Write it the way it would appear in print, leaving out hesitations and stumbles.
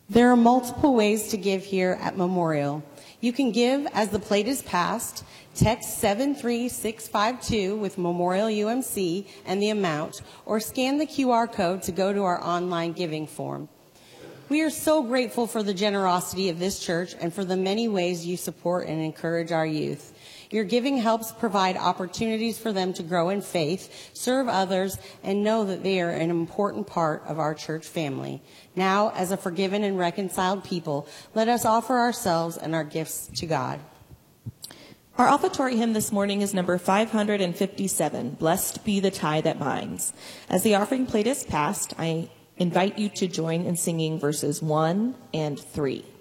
There are multiple ways to give here at Memorial. You can give as the plate is passed. Text 73652 with Memorial UMC and the amount, or scan the QR code to go to our online giving form. We are so grateful for the generosity of this church and for the many ways you support and encourage our youth. Your giving helps provide opportunities for them to grow in faith, serve others, and know that they are an important part of our church family. Now, as a forgiven and reconciled people, let us offer ourselves and our gifts to God. Our offertory hymn this morning is number 557, Blessed Be the Tie That Binds. As the offering plate is passed, I invite you to join in singing verses 1 and 3.